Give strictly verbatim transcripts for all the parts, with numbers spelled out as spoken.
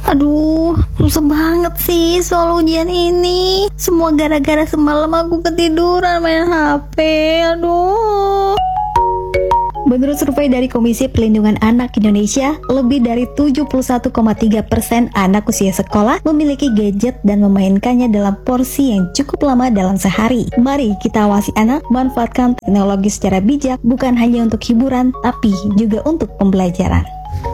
Aduh, susah banget sih soal ujian ini. Semua gara-gara semalam aku ketiduran main H P. Aduh. Menurut survei dari Komisi Perlindungan Anak Indonesia, lebih dari tujuh puluh satu koma tiga persen anak usia sekolah memiliki gadget dan memainkannya dalam porsi yang cukup lama dalam sehari. Mari kita awasi anak manfaatkan teknologi secara bijak, bukan hanya untuk hiburan, tapi juga untuk pembelajaran.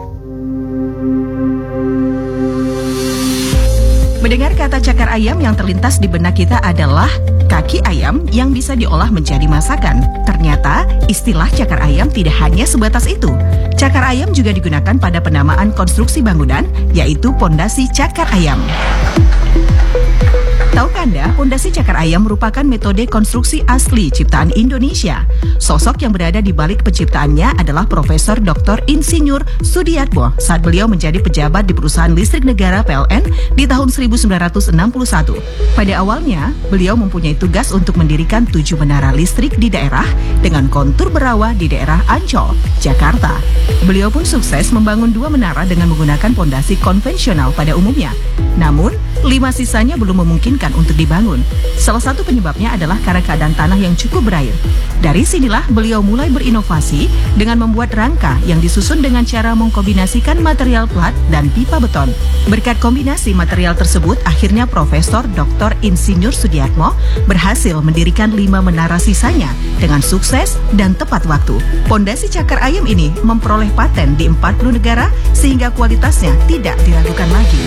Mendengar kata cakar ayam yang terlintas di benak kita adalah kaki ayam yang bisa diolah menjadi masakan. Ternyata istilah cakar ayam tidak hanya sebatas itu. Cakar ayam juga digunakan pada penamaan konstruksi bangunan, yaitu pondasi cakar ayam. Tahukah Anda, pondasi cakar ayam merupakan metode konstruksi asli ciptaan Indonesia. Sosok yang berada di balik penciptaannya adalah Profesor Doktor Insinyur Sudiatmo saat beliau menjadi pejabat di Perusahaan Listrik Negara P L N di tahun seribu sembilan ratus enam puluh satu. Pada awalnya, beliau mempunyai tugas untuk mendirikan tujuh menara listrik di daerah dengan kontur berawah di daerah Ancol, Jakarta. Beliau pun sukses membangun dua menara dengan menggunakan pondasi konvensional pada umumnya. Namun, lima sisanya belum memungkinkan untuk dibangun. Salah satu penyebabnya adalah karena keadaan tanah yang cukup berair. Dari sinilah beliau mulai berinovasi dengan membuat rangka yang disusun dengan cara mengkombinasikan material plat dan pipa beton. Berkat kombinasi material tersebut, akhirnya Profesor Doktor Insinyur Sudiatmo berhasil mendirikan lima menara sisanya dengan sukses dan tepat waktu. Pondasi cakar ayam ini memperoleh paten di empat puluh negara sehingga kualitasnya tidak diragukan lagi.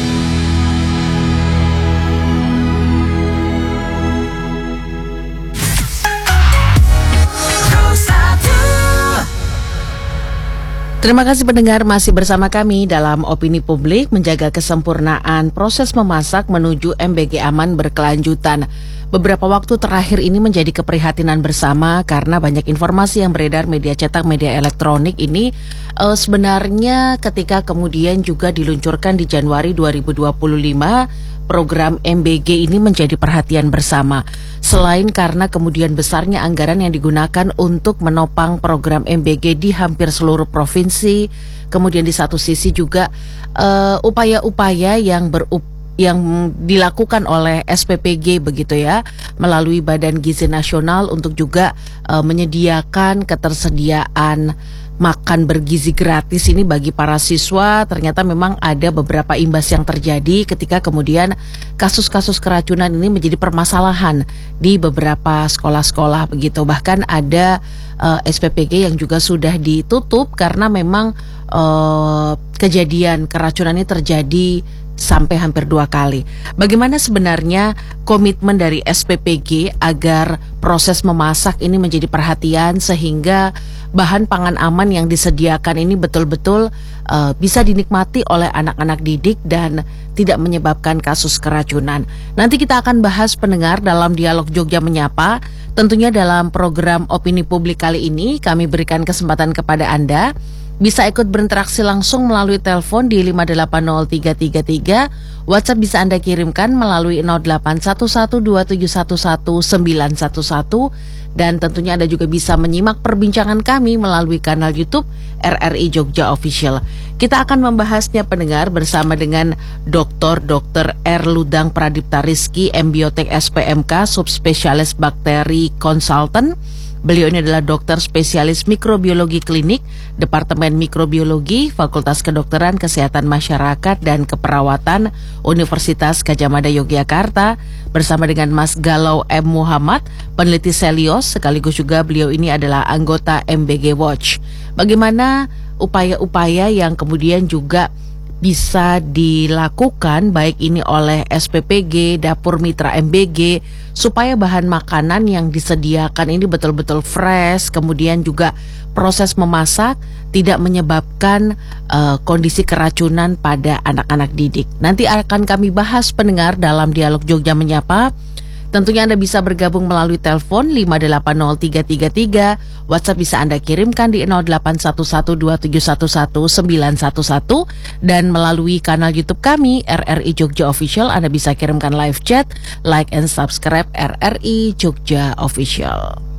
Terima kasih pendengar masih bersama kami dalam Opini Publik, menjaga kesempurnaan proses memasak menuju M B G aman berkelanjutan. Beberapa waktu terakhir ini menjadi keprihatinan bersama karena banyak informasi yang beredar media cetak, media elektronik ini uh, sebenarnya ketika kemudian juga diluncurkan di Januari dua ribu dua puluh lima, program M B G ini menjadi perhatian bersama. Selain karena kemudian besarnya anggaran yang digunakan untuk menopang program M B G di hampir seluruh provinsi, kemudian di satu sisi juga uh, upaya-upaya yang berup yang dilakukan oleh S P P G begitu ya, melalui Badan Gizi Nasional untuk juga uh, menyediakan ketersediaan makan bergizi gratis ini bagi para siswa. Ternyata memang ada beberapa imbas yang terjadi ketika kemudian kasus-kasus keracunan ini menjadi permasalahan di beberapa sekolah-sekolah begitu. Bahkan ada uh, S P P G yang juga sudah ditutup karena memang uh, kejadian keracunan ini terjadi sampai hampir dua kali. Bagaimana sebenarnya komitmen dari S P P G agar proses memasak ini menjadi perhatian sehingga bahan pangan aman yang disediakan ini betul-betul uh, bisa dinikmati oleh anak-anak didik dan tidak menyebabkan kasus keracunan. Nanti kita akan bahas pendengar dalam Dialog Jogja Menyapa. Tentunya dalam program Opini Publik kali ini kami berikan kesempatan kepada Anda bisa ikut berinteraksi langsung melalui telepon di lima delapan nol tiga tiga tiga. WhatsApp bisa Anda kirimkan melalui nol delapan satu satu dua tujuh satu satu sembilan satu satu. Dan tentunya Anda juga bisa menyimak perbincangan kami melalui kanal YouTube R R I Jogja Official. Kita akan membahasnya pendengar bersama dengan Doktor Doktor Erludang Pradipta Rizky, M Biotek S P M K, Subspesialis Bakteri Konsultan. Beliau ini adalah dokter spesialis mikrobiologi klinik, Departemen Mikrobiologi, Fakultas Kedokteran Kesehatan Masyarakat dan Keperawatan Universitas Gadjah Mada Yogyakarta, bersama dengan Mas Galau M. Muhammad, peneliti Selios, sekaligus juga beliau ini adalah anggota M B G Watch. Bagaimana upaya-upaya yang kemudian juga bisa dilakukan baik ini oleh S P P G, Dapur Mitra M B G, supaya bahan makanan yang disediakan ini betul-betul fresh, kemudian juga proses memasak tidak menyebabkan uh, kondisi keracunan pada anak-anak didik. Nanti akan kami bahas pendengar dalam Dialog Jogja Menyapa. Tentunya Anda bisa bergabung melalui telepon lima delapan nol tiga tiga tiga, WhatsApp bisa Anda kirimkan di nol delapan satu satu dua tujuh satu satu sembilan satu satu, dan melalui kanal YouTube kami R R I Jogja Official Anda bisa kirimkan live chat, like and subscribe R R I Jogja Official.